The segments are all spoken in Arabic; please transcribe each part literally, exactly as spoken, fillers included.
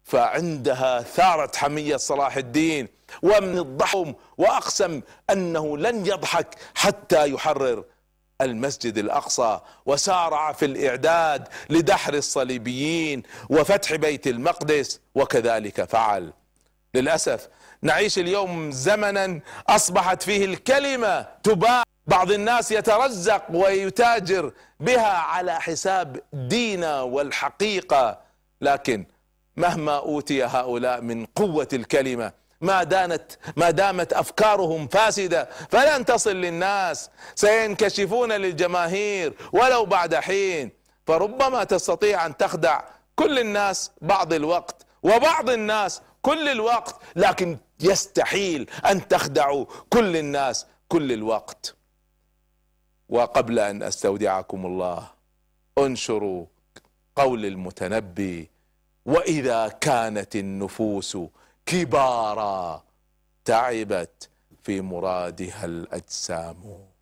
فعندها ثارت حمية صلاح الدين ومن الضحم، وأقسم أنه لن يضحك حتى يحرر المسجد الأقصى، وسارع في الإعداد لدحر الصليبيين وفتح بيت المقدس، وكذلك فعل. للأسف نعيش اليوم زمنا أصبحت فيه الكلمة تباع، بعض الناس يترزق ويتاجر بها على حساب دينه والحقيقة، لكن مهما أوتي هؤلاء من قوة الكلمة ما دانت ما دامت أفكارهم فاسدة فلن تصل للناس، سينكشفون للجماهير ولو بعد حين، فربما تستطيع أن تخدع كل الناس بعض الوقت وبعض الناس كل الوقت، لكن يستحيل أن تخدعوا كل الناس كل الوقت. وقبل أن أستودعكم الله انشروا قول المتنبي: وإذا كانت النفوس كبارا تعبت في مرادها الأجسام.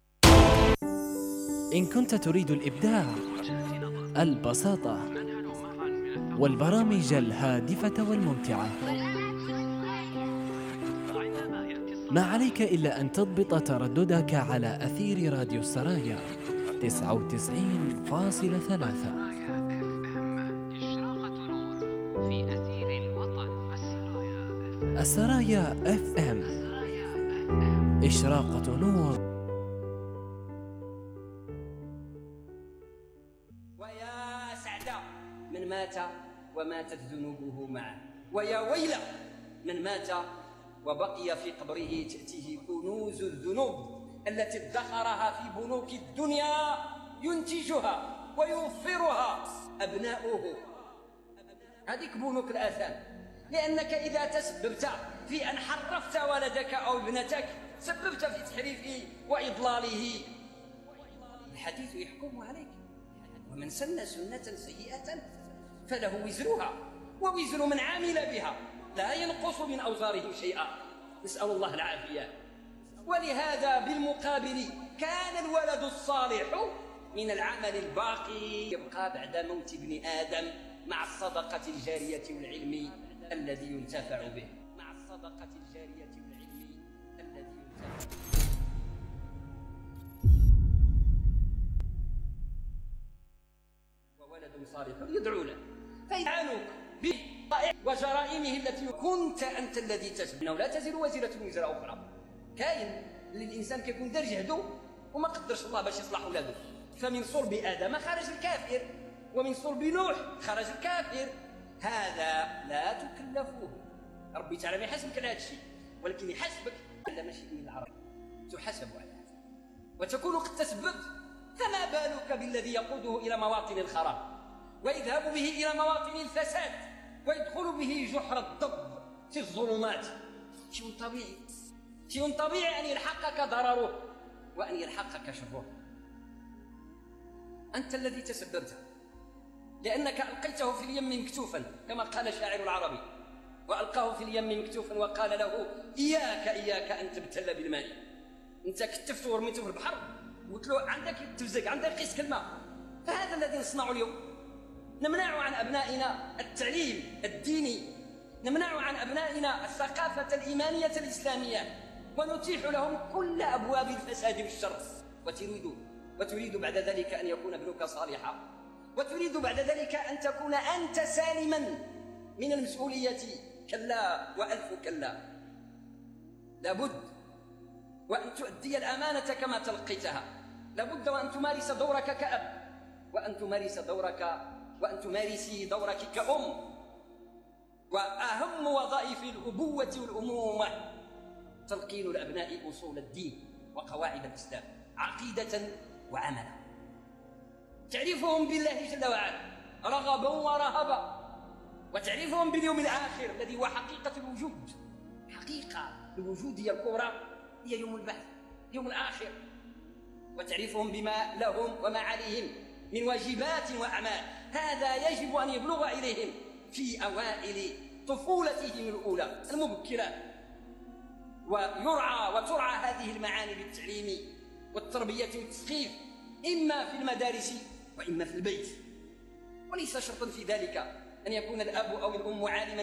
إن كنت تريد الإبداع، البساطة، والبرامج الهادفة والممتعة، ما عليك إلا أن تضبط ترددك على أثير راديو السرايا تسعة وتسعين فاصلة ثلاثة. السرايا اف ام، إشراقة نور. ويا سعد من مات وماتت ذنوبه معه، ويا ويل من مات وبقي في قبره تأتيه كنوز الذنوب التي ادخرها في بنوك الدنيا ينتجها ويوفرها أبناؤه. هذيك بنوك الآثام، لأنك إذا تسببت في أن حرفت ولدك أو ابنتك سببت في تحريفه وإضلاله. الحديث يحكم عليك: ومن سن سنة سيئة فله وزرها ووزر من عمل بها لا ينقص من أوزارهم شيئا، نسأل الله العافية. ولهذا بالمقابل كان الولد الصالح من العمل الباقي يبقى بعد موت ابن آدم مع الصدقة الجارية والعلم الذي ينتفع به، مع الصدقة الجارية والعلم الذي ينتفع به. وولد صالح يدعو له فيدعوك بطائع وجرائمه التي كنت أنت الذي تسبب، إنه لا تزر وزرة وزر أخرى. كاين للإنسان كيكون دار جهده وما قدرش الله باش يصلح ولاده، فمن صلب آدم خرج الكافر ومن صلب نوح خرج الكافر. هذا لا تكلفوه، ربي تعالى ما يحاسبك على هذا الشيء، ولكن يحاسبك على ماشي من العرب، تحاسب على هذا وتكون قد تسببت. فما بالك بالذي يقوده إلى مواطن الخراب ويذهب به إلى مواطن الفساد ويدخل به جحر الضب في الظلمات. شيء طبيعي، شيء طبيعي أن يلحقك ضرره وأن يلحقك شره. أنت الذي تسببت، لأنك ألقيته في اليم مكتوفا كما قال شاعر العربي: وألقاه في اليم مكتوفا وقال له إياك إياك أن تبتل بالماء. أنت كتفته ورميته في البحر وقلت له عندك تفزق، عندك قيس الماء. فهذا الذي نصنعه اليوم، نمنع عن أبنائنا التعليم الديني، نمنع عن أبنائنا الثقافة الإيمانية الإسلامية، ونتيح لهم كل أبواب الفساد والشر. وتريد وتريد بعد ذلك أن يكون ابنك صالحا، وتريد بعد ذلك أن تكون أنت سالما من المسؤولية. كلا وألف كلا، لابد وأن تؤدي الأمانة كما تلقيتها، لابد وأن تمارس دورك كأب، وأن تمارس دورك وأن تمارسي دورك كأم. وأهم وظائف الأبوة والأمومة تلقين الأبناء أصول الدين وقواعد الإسلام عقيدة وعملا، تعرفهم بالله جل وعلا رغبا ورهبا، وتعرفهم باليوم الآخر الذي هو حقيقة الوجود. حقيقة الوجودية الكبرى هي يوم البعث، يوم الآخر. وتعرفهم بما لهم وما عليهم من واجبات وأعمال، هذا يجب أن يبلغ إليهم في أوائل طفولتهم الأولى المبكرة، ويرعى وترعى هذه المعاني بالتعليم والتربية والتثقيف، إما في المدارس وإما في البيت. وليس شرطا في ذلك أن يكون الأب أو الأم عالما